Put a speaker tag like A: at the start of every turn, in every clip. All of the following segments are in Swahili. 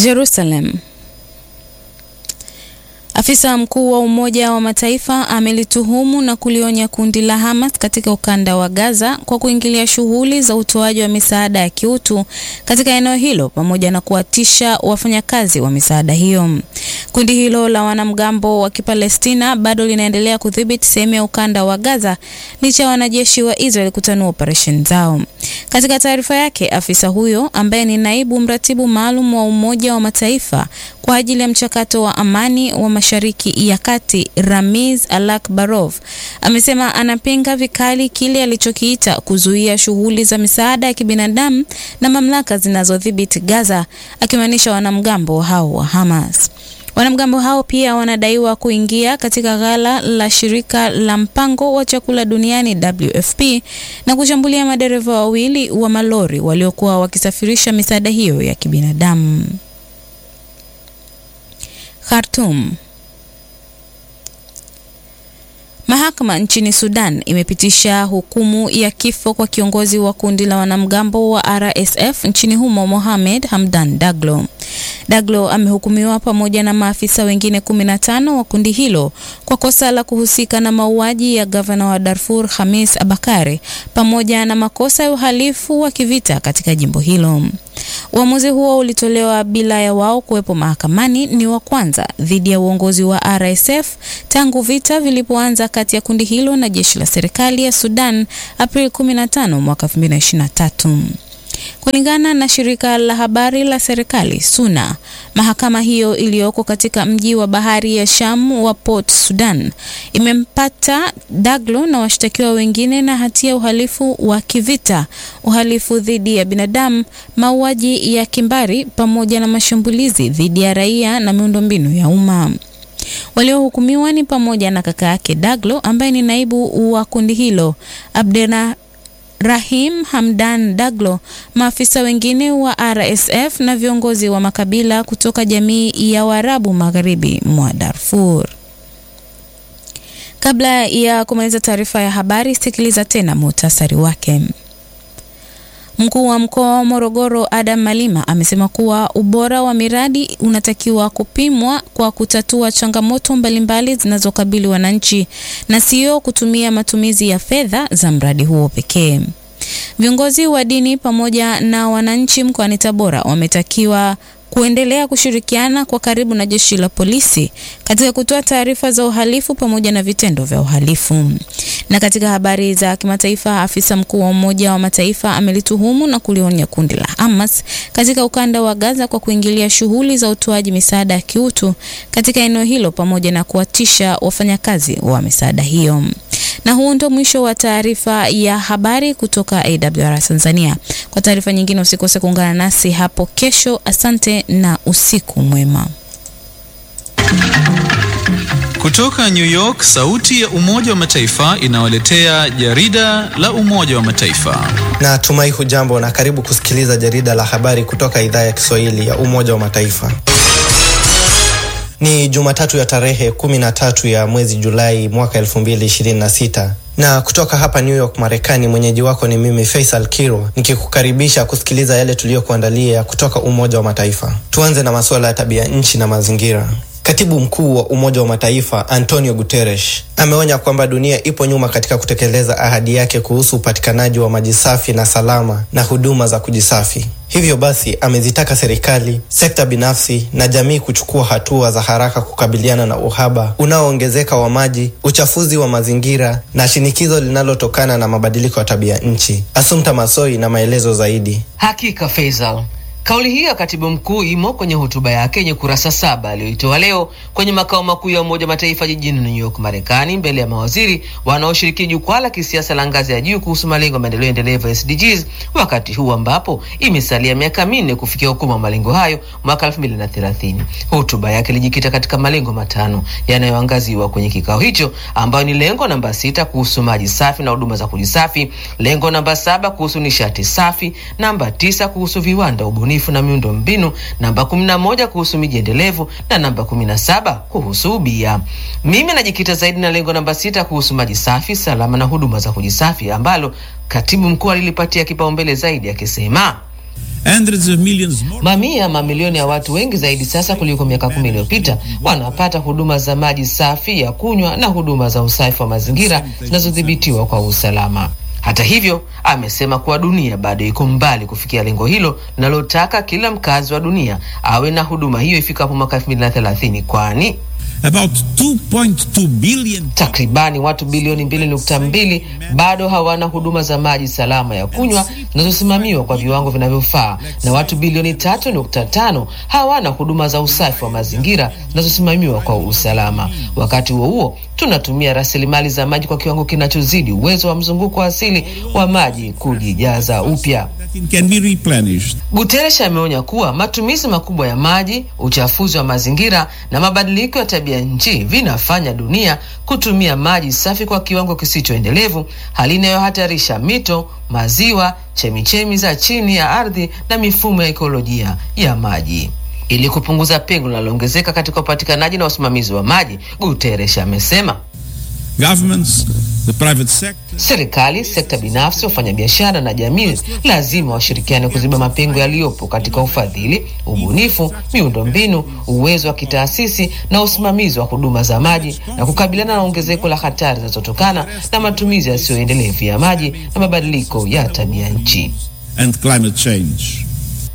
A: Jerusalem. Afisa mkuu wa Umoja wa Mataifa amelituhumu na kulionya kundi la Hamas katika ukanda wa Gaza kwa kuingilia shughuli za utoaji wa misaada ya kiutu katika eneo hilo pamoja na kuwatisha wafanyakazi wa misaada hiyo. Kundi hilo la wanamgambo wa Kipalestina bado linaendelea kudhibiti sehemu ya ukanda wa Gaza licha ya wanajeshi wa Israel kutanua operesheni zao. Katika taarifa yake, afisa huyo ambaye ni naibu mratibu maalum wa Umoja wa Mataifa kwa ajili ya mchakato wa amani wa Mashariki ya Kati, Ramiz Alakbarov, amesema anapinga vikali kile alichokiita kuzuia shughuli za misaada ya kibinadamu na mamlaka zinazodhibiti Gaza, akimaanisha wanamgambo hao wa Hamas. Wanamgambo hao pia wanadaiwa kuingia katika ghala la shirika la mpango wa chakula duniani WFP na kushambulia madereva wawili wa malori waliokuwa wakisafirisha misaada hiyo ya kibinadamu. Khartoum. Mahakama nchini Sudan imepitisha hukumu ya kifo kwa kiongozi wa kundi la wanamgambo wa RSF nchini humo, Mohamed Hamdan Daglo. Daglo amehukumiwa pamoja na maafisa wengine 15 wa kundi hilo kwa kosa la kuhusika na mauaji ya gavana wa Darfur Khamis Abakari pamoja na makosa ya uhalifu wa kivita katika jimbo hilo. Uamuzi huo ulitolewa bila ya wao kuwepo mahakamani, ni wa kwanza dhidi ya uongozi wa RSF tangu vita vilipoanza kati ya kundi hilo na jeshi la serikali ya Sudan April 15 mwaka 2023. Kulingana na shirika la habari la serikali SUNA, mahakama hiyo iliyoko katika mji wa bahari ya Sham wa Port Sudan imempata Daglo na washtakiwa wengine na hatia uhalifu wa kivita, uhalifu dhidi ya binadamu, mauaji ya kimbari pamoja na mashambulizi dhidi ya raia na miundombinu ya umma. Waliohukumiwa ni pamoja na kaka yake Daglo ambaye ni naibu wa kundi hilo, Rahim Hamdan Daglo, maafisa wengine wa RSF na viongozi wa makabila kutoka jamii ya Waarabu magharibi mwa Darfur. Kabla ya kumaliza taarifa ya habari, sikiliza tena muhtasari wake. Mkuu wa mkoa wa Morogoro Adam Malima amesema kuwa ubora wa miradi unatakiwa kupimwa kwa kutatua changamoto mbalimbali zinazokabili wananchi na sio kutumia matumizi ya fedha za mradi huo pekee. Viongozi wa dini pamoja na wananchi mkoani Tabora wametakiwa kuendelea kushirikiana kwa karibu na jeshi la polisi katika kutoa taarifa za uhalifu pamoja na vitendo vya uhalifu. Na katika habari za kimataifa, afisa mkuu wa Umoja wa Mataifa amelituhumu na kulionya kundi la Hamas katika ukanda wa Gaza kwa kuingilia shughuli za utoaji misaada ya kiutu katika eneo hilo pamoja na kuwatisha wafanyakazi wa misaada hiyo. Na huo ndio mwisho wa taarifa ya habari kutoka AWR Tanzania. Kwa taarifa nyingine usikose kuungana nasi hapo kesho. Asante na usiku mwema.
B: Kutoka New York, sauti ya Umoja wa Mataifa inawaletea jarida la Umoja wa Mataifa.
C: Na tumai hujambo na karibu kusikiliza jarida la habari kutoka idhaa ya Kiswahili ya Umoja wa Mataifa. Ni Jumatatu ya tarehe 13 ya mwezi Julai mwaka 2026. Na kutoka hapa New York, Marekani, mwenyeji wako ni mimi Faisal Kiro, nikikukaribisha kusikiliza yale tuliyokuandalia kutoka Umoja wa Mataifa. Tuanze na masuala ya tabia nchi na mazingira. Katibu mkuu wa Umoja wa Mataifa Antonio Guterres ameonya kwamba dunia ipo nyuma katika kutekeleza ahadi yake kuhusu upatikanaji wa maji safi na salama na huduma za kujisafi. Hivyo basi amezitaka serikali, sekta binafsi na jamii kuchukua hatua za haraka kukabiliana na uhaba unaoongezeka wa maji, uchafuzi wa mazingira na shinikizo linalotokana na mabadiliko ya tabia nchi. Assumpta Masoi na maelezo zaidi.
D: Hakika Faisal, kauli hiyo ya katibu mkuu imo kwenye hotuba yake yenye kurasa 7 aliyoitoa leo kwenye makao makuu ya Umoja wa Mataifa jijini New York, Marekani, mbele ya mawaziri wanaoshiriki jukwaa la kisiasa la ngazi ya juu kuhusu malengo ya maendeleo endelevu SDGs, wakati huu ambapo imesalia miaka 4 kufikia ukomo wa malengo hayo mwaka 2030. Hotuba yake ilijikita katika malengo 5 yanayoangaziwa kwenye kikao hicho, ambayo ni lengo namba 6 kuhusu maji safi na huduma za kujisafi, lengo namba 7 kuhusu nishati safi, namba 9 kuhusu viwanda, ubunifu na miundo mbinu, namba 11 kuhusu miji endelevu na namba 17 kuhusu ubia. Mimi najikita zaidi na lengo namba 6 kuhusu maji safi, salama na huduma za kujisafi, ambalo katibu mkuu alilipatia kipaumbele zaidi akisema, Mamilioni ya watu, wengi zaidi sasa kuliko miaka 10 iliyopita, wanapata huduma za maji safi ya kunywa na huduma za usafi wa mazingira zinazodhibitiwa kwa usalama. Hata hivyo, amesema kuwa dunia bado iko mbali kufikia lengo hilo linalotaka kila mkazi wa dunia awe na huduma hiyo ifikapo mwaka 2030, kwani
E: about 2.2 billion
D: takribani watu bilioni 2.2 bado hawana huduma za maji salama ya kunywa zinazosimamiwa kwa viwango vinavyofaa, na watu bilioni 3.5 hawana huduma za usafi wa mazingira zinazosimamiwa kwa usalama. Wakati huo tunatumia rasilimali za maji kwa kiwango kinachozidi uwezo wa mzunguko wa asili wa maji kujijaza upya.
E: can be replenished.
D: Guterres ameonya kuwa matumizi makubwa ya maji, uchafuzi wa mazingira na mabadiliko ya tabia nchi vinafanya dunia kutumia maji safi kwa kiwango kisichoendelevu, hali inayohatarisha mito, maziwa, chemichemi za chini ya ardhi na mifumo ya ekolojia ya maji. Ili kupunguza pengo linaloongezeka katika upatikanaji na usimamizi wa maji, Guterres amesema
E: Governments, the private sector,
D: serikali, sekta binafsi, wafanyabiashara na jamii lazima washirikiane kuziba mapengo yaliyopo katika ufadhili, ubunifu, miundombinu, uwezo wa kitaasisi na usimamizi wa huduma za maji, na kukabiliana na ongezeko la hatari zinazotokana na matumizi yasiyoendelevu ya maji na mabadiliko ya tabia nchi
E: and climate change.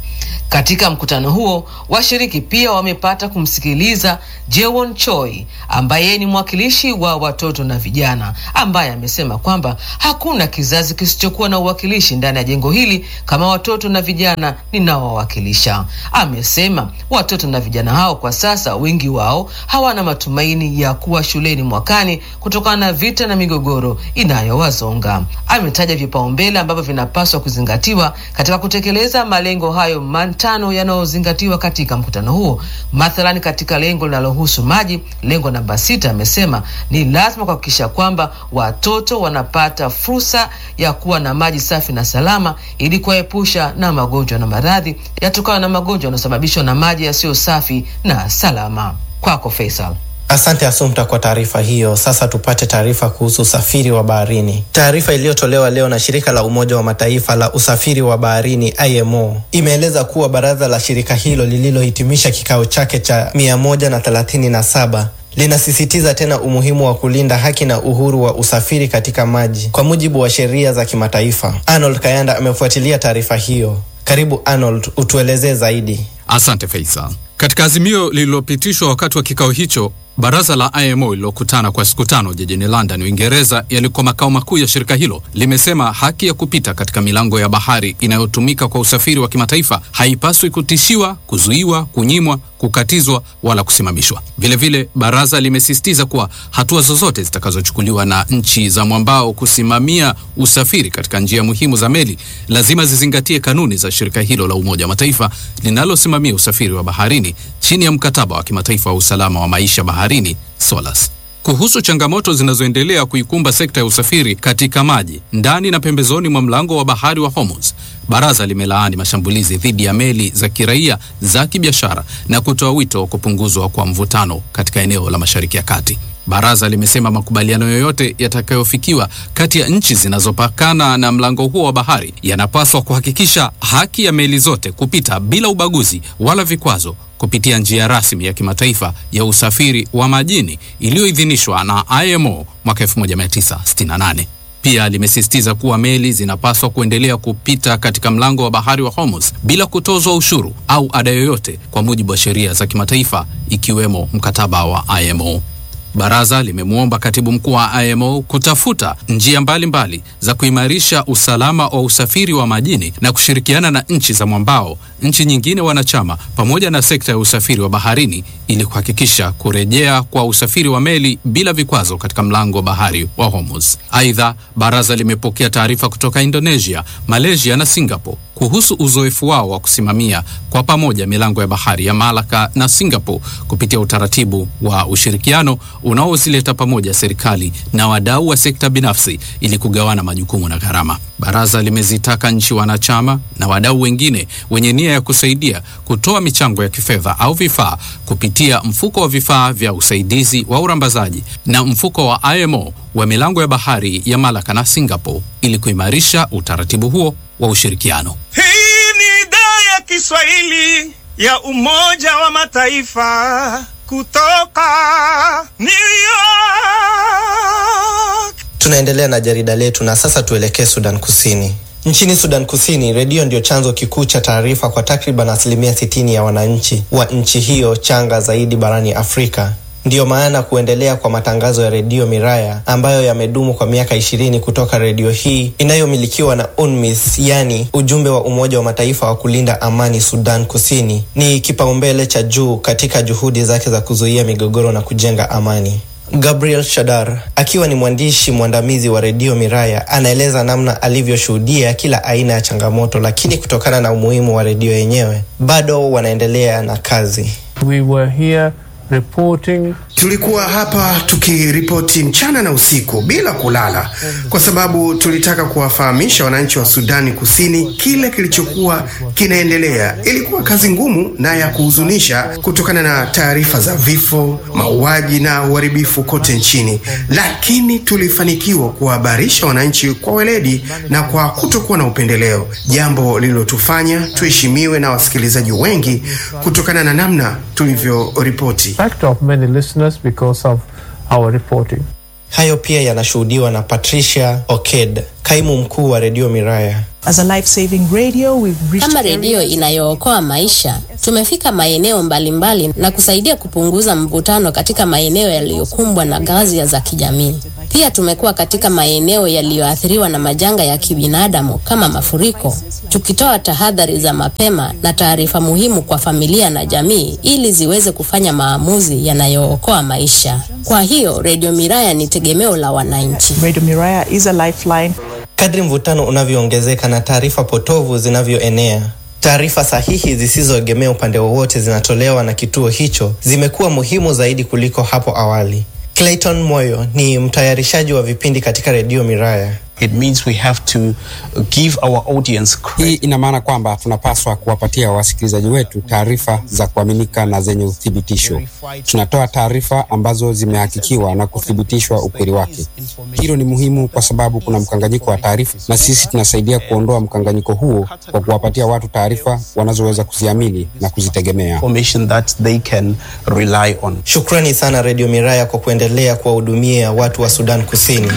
D: Katika mkutano huo, washiriki pia wamepata kumsikiliza Jewon Choi, ambaye ni mwakilishi wa watoto na vijana, ambaye amesema kwamba hakuna kizazi kisichokuwa na uwakilishi ndani ya jengo hili kama watoto na vijana ninaowakilisha. Amesema watoto na vijana hao kwa sasa wengi wao hawana matumaini ya kuwa shuleni mwakani kutokana na vita na migogoro inayowazonga. Ametaja vipaumbele ambavyo vinapaswa kuzingatiwa katika kutekeleza malengo hayo matano yanayozingatiwa katika mkutano huo. Mathalani, katika lengo linalohusu maji, lengo namba 6, amesema ni lazima kuhakikisha kwamba watoto wanapata fursa ya kuwa na maji safi na salama ili kuepusha na magonjwa na maradhi yatokana na magonjwa yanayosababishwa na maji yasiyo safi na salama. Kwako Faisal.
C: Asante Assumpta kwa taarifa hiyo. Sasa tupate taarifa kuhusu usafiri wa baharini. Taarifa iliyotolewa leo na shirika la Umoja wa Mataifa la usafiri wa baharini IMO imeeleza kuwa baraza la shirika hilo lililohitimisha kikao chake cha 137 linasisitiza tena umuhimu wa kulinda haki na uhuru wa usafiri katika maji kwa mujibu wa sheria za kimataifa. Arnold Kayanda amefuatilia taarifa hiyo. Karibu Arnold, utuelezee zaidi.
F: Asante Faisal. Katika azimio lililopitishwa wakati wa kikao hicho, baraza la IMO lililokutana kwa siku 5 jijini London, Uingereza, yalikuwa makao makuu ya shirika hilo, limesema haki ya kupita katika milango ya bahari inayotumika kwa usafiri wa kimataifa haipaswi kutishiwa, kuzuiwa, kunyimwa, kukatizwa wala kusimamishwa. Vilevile, baraza limesisitiza kuwa hatua zozote zitakazochukuliwa na nchi za mwambao kusimamia usafiri katika njia muhimu za meli lazima zizingatie kanuni za shirika hilo la Umoja wa Mataifa linalosimamia usafiri wa baharini chini ya mkataba wa kimataifa wa usalama wa maisha baharini SOLAS. Kuhusu changamoto zinazoendelea kuikumba sekta ya usafiri katika maji ndani na pembezoni mwa mlango wa bahari wa Hormuz, baraza limelaani mashambulizi dhidi ya meli za kiraia za kibiashara na kutoa wito wa kupunguzwa kwa mvutano katika eneo la Mashariki ya Kati. Baraza limesema makubaliano yoyote yatakayofikiwa kati ya nchi zinazopakana na mlango huo wa bahari yanapaswa kuhakikisha haki ya meli zote kupita bila ubaguzi wala vikwazo kupitia njia rasmi ya kimataifa ya usafiri wa majini iliyoidhinishwa na IMO mwaka 1968. Pia limesisitiza kuwa meli zinapaswa kuendelea kupita katika mlango wa bahari wa Hormuz bila kutozwa ushuru au ada yoyote kwa mujibu wa sheria za kimataifa ikiwemo mkataba wa IMO. Baraza limemwomba katibu mkuu wa IMO kutafuta njia mbalimbali za kuimarisha usalama wa usafiri wa majini na kushirikiana na nchi za mwambao, nchi nyingine wanachama, pamoja na sekta ya usafiri wa baharini ili kuhakikisha kurejea kwa usafiri wa meli bila vikwazo katika mlango wa bahari wa Hormuz. Aidha, baraza limepokea taarifa kutoka Indonesia, Malaysia na Singapore kuhusu uzoefu wao wa kusimamia kwa pamoja milango ya bahari ya Malaka na Singapore kupitia utaratibu wa ushirikiano unaozileta pamoja serikali na wadau wa sekta binafsi ili kugawana majukumu na gharama. Baraza limezitaka nchi wanachama na wadau wengine wenye nia ya kusaidia kutoa michango ya kifedha au vifaa kupitia mfuko wa vifaa vya usaidizi wa urambazaji na mfuko wa IMO wa milango ya bahari ya Malaka na Singapore ili kuimarisha utaratibu huo wa ushirikiano.
E: Hii ni idhaa
G: Kiswahili ya Umoja wa Mataifa kutoka New York.
C: Tunaendelea na jarida letu na sasa tuelekee Sudan Kusini. Nchini Sudan Kusini, redio ndio chanzo kikuu cha taarifa kwa takriban 60% ya wananchi wa nchi hiyo changa zaidi barani Afrika. Ndiyo maana kuendelea kwa matangazo ya redio Miraya ambayo yamedumu kwa miaka 20 kutoka redio hii inayomilikiwa na UNMISS, yani ujumbe wa Umoja wa Mataifa wa kulinda amani Sudan Kusini, ni kipaumbele cha juu katika juhudi zake za kuzuia migogoro na kujenga amani. Gabriel Shadar, akiwa ni mwandishi mwandamizi wa redio Miraya, anaeleza namna alivyoshuhudia kila aina ya changamoto, lakini kutokana na umuhimu wa redio yenyewe bado wanaendelea na kazi.
H: We were here reporting.
I: Tulikuwa hapa tukiripoti mchana na usiku bila kulala, kwa sababu tulitaka kuwafahamisha wananchi wa Sudani Kusini kile kilichokuwa kinaendelea. Ilikuwa kazi ngumu na ya kuhuzunisha kutokana na taarifa za vifo, mauaji na uharibifu kote nchini, lakini tulifanikiwa kuhabarisha wananchi kwa weledi na kwa kutokuwa na upendeleo, jambo lililotufanya tuheshimiwe na wasikilizaji wengi kutokana na namna tulivyoripoti.
H: Fact of many listeners because of our reporting.
C: Hayo pia yanashuhudiwa na Patricia Oked, kaimu mkuu wa redio Miraya.
J: As a life-saving radio, we've reached
K: kama redio inayookoa maisha, tumefika maeneo mbalimbali na kusaidia kupunguza mvutano katika maeneo yaliyokumbwa na ghasia za kijamii. Pia tumekuwa katika maeneo yaliyoathiriwa na majanga ya kibinadamu kama mafuriko, tukitoa tahadhari za mapema na taarifa muhimu kwa familia na jamii ili ziweze kufanya maamuzi yanayookoa maisha. Kwa hiyo redio Miraya ni tegemeo la wananchi.
J: Radio Miraya is a lifeline.
C: Kadri mvutano unavyoongezeka na taarifa potovu zinavyoenea, taarifa sahihi zisizoegemea upande wowote zinatolewa na kituo hicho zimekuwa muhimu zaidi kuliko hapo awali. Clayton Moyo ni mtayarishaji wa vipindi katika redio Miraya.
L: It means we have to give our audience credit.
M: Hii ina maana kwamba tunapaswa kuwapatia wasikilizaji wetu taarifa za kuaminika na zenye uthibitisho. Tunatoa taarifa ambazo zimehakikiwa na kuthibitishwa ukweli wake. Hilo ni muhimu kwa sababu kuna mkanganyiko wa taarifa, na sisi tunasaidia kuondoa mkanganyiko huo kwa kuwapatia watu taarifa wanazoweza kuziamini na kuzitegemea.
L: Information that they can rely on.
C: Shukrani sana redio Miraya kwa kuendelea kuwahudumia watu wa Sudan Kusini.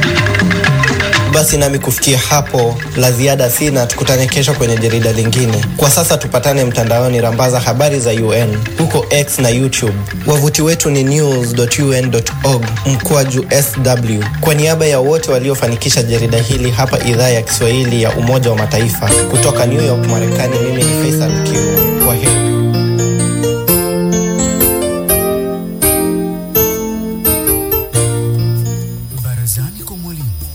C: Basi nami kufikia hapo la ziada sina, tukutane kesho kwenye jarida lingine. Kwa sasa tupatane mtandaoni, rambaza habari za UN huko X na YouTube. Wavuti wetu ni news.un.org/SW. Kwa niaba ya wote waliofanikisha jarida hili hapa idhaa ya Kiswahili ya Umoja wa Mataifa kutoka New York, Marekani, mimi ni Faisal Kiu.